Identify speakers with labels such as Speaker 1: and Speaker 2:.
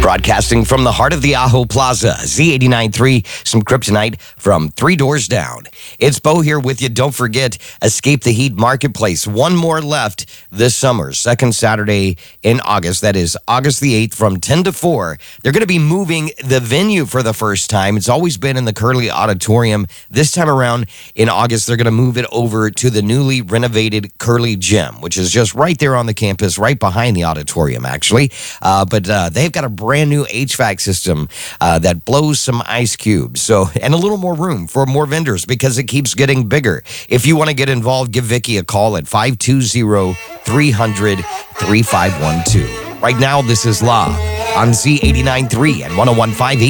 Speaker 1: Broadcasting from the heart of the Ajo Plaza, Z89.3, some kryptonite from 3 doors down. It's Bo here with you. Don't forget, Escape the Heat Marketplace. One more left this summer, second Saturday in August. That is August the 8th from 10 to 4. They're going to be moving the venue for the first time. It's always been in the Curley Auditorium. This time around in August, they're going to move it over to the newly renovated Curley Gym, which is just right there on the campus, right behind the auditorium, actually. But they've got a brand new HVAC system that blows some ice cubes. So, and a little more room for more vendors because it keeps getting bigger. If you want to get involved, give Vicky a call at 520-300-3512. Right now, this is La on Z89.3 and 101.5